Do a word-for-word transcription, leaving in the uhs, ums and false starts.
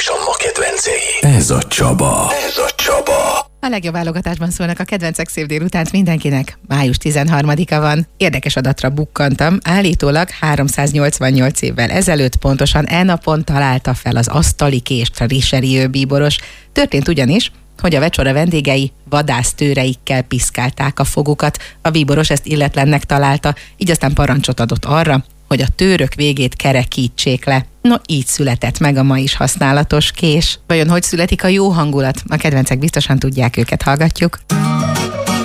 és a ma kedvencei. Ez a Csaba. Ez a Csaba. A legjobb válogatásban szólnak a kedvencek szép délutánt mindenkinek. május tizenharmadika van. Érdekes adatra bukkantam. Állítólag háromszáznyolcvannyolc évvel ezelőtt pontosan e napon találta fel az asztali kést a Richelieu bíboros. Történt ugyanis, hogy a vecsora vendégei vadásztőreikkel piszkálták a fogukat. A bíboros ezt illetlennek találta, így aztán parancsot adott arra, hogy a tőrök végét kerekítsék le. No, így született meg a ma is használatos kés. Vajon hogy születik a jó hangulat? A kedvencek biztosan tudják, őket hallgatjuk.